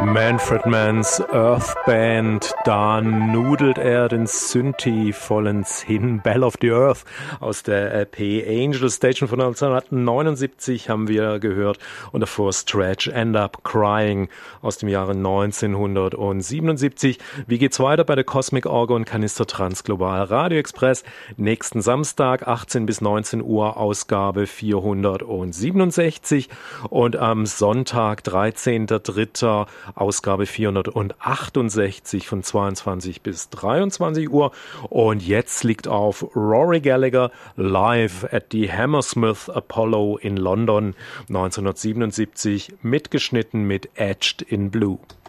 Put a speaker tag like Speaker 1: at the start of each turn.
Speaker 1: Manfred Manns Earth Band, da nudelt er den Synthi vollends hin. Bell of the Earth aus der LP Angel Station von 1979 haben wir gehört und davor Stretch End Up Crying aus dem Jahre 1977. Wie geht's weiter bei der Cosmic Orgon Kanister Transglobal Radio Express? Nächsten Samstag 18 bis 19 Uhr Ausgabe 467 und am Sonntag 13.03. Ausgabe 468 von 22 bis 23 Uhr. Und jetzt liegt auf Rory Gallagher live at the Hammersmith Apollo in London 1977, mitgeschnitten mit Etched in Blue.